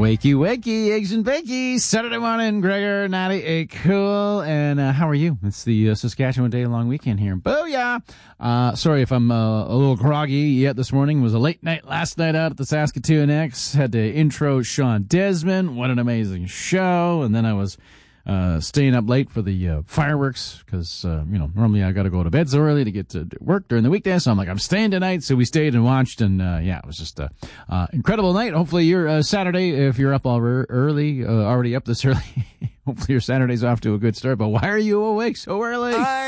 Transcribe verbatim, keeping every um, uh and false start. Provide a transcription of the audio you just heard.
Wakey, wakey, eggs and bakey. Saturday morning, Gregor, Natty, a cool. And uh, how are you? It's the uh, Saskatchewan Day Long Weekend here. Booyah! Uh, sorry if I'm uh, a little groggy yet this morning. It was a late night last night out at the Saskatoon X. Had to intro Sean Desmond. What an amazing show. And then I was uh, staying up late for the uh, fireworks because, uh, you know, normally I got to go to bed so early to get to work during the weekday. So I'm like, I'm staying tonight. So we stayed and watched. And, uh, yeah, it was just a uh, incredible night. Hopefully your uh, Saturday, if you're up all early, uh, already up this early, hopefully your Saturday's off to a good start. But why are you awake so early? I